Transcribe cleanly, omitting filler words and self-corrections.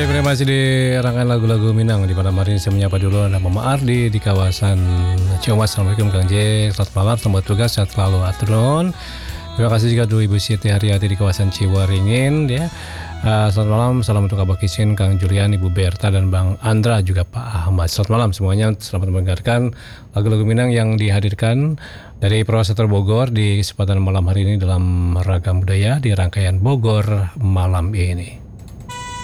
Masih di rangkaian lagu-lagu Minang. Di malam hari ini saya menyapa dulu ada Mama Ardi di kawasan Ciamas. Assalamualaikum Kang J. Selamat malam, selamat tugas, sehat selalu Atron. Terima kasih juga dulu Ibu Siti Haryati di kawasan Ciwaringin ya. Selamat malam, salam untuk Abah Kisin, Kang Julian, Ibu Berta dan Bang Andra juga Pak Ahmad. Selamat malam semuanya, selamat mendengarkan lagu-lagu Minang yang dihadirkan dari Polrestabes Bogor di kesempatan malam hari ini dalam ragam budaya di rangkaian Bogor malam ini.